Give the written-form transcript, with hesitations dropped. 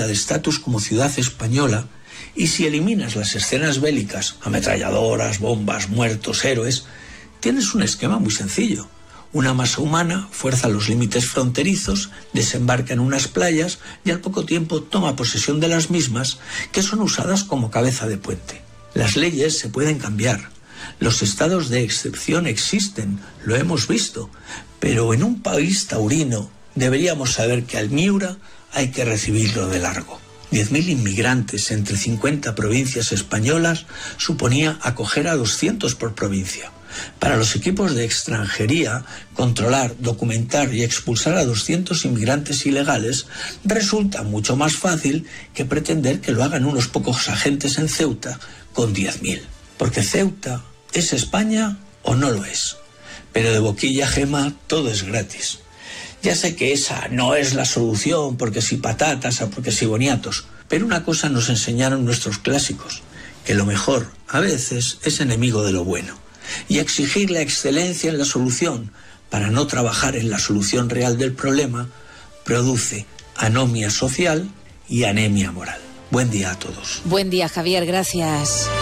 de estatus como ciudad española, y si eliminas las escenas bélicas, ametralladoras, bombas, muertos, héroes, tienes un esquema muy sencillo. Una masa humana fuerza los límites fronterizos, desembarca en unas playas y al poco tiempo toma posesión de las mismas, que son usadas como cabeza de puente. Las leyes se pueden cambiar. Los estados de excepción existen, lo hemos visto, pero en un país taurino deberíamos saber que al Miura hay que recibirlo de largo. 10.000 inmigrantes entre 50 provincias españolas suponía acoger a 200 por provincia. Para los equipos de extranjería, controlar, documentar y expulsar a 200 inmigrantes ilegales resulta mucho más fácil que pretender que lo hagan unos pocos agentes en Ceuta con 10.000. Porque Ceuta ¿es España o no lo es? Pero de boquilla, Gema, todo es gratis. Ya sé que esa no es la solución, porque si patatas o porque si boniatos, pero una cosa nos enseñaron nuestros clásicos, que lo mejor a veces es enemigo de lo bueno. Y exigir la excelencia en la solución para no trabajar en la solución real del problema produce anomia social y anemia moral. Buen día a todos. Buen día, Javier, gracias.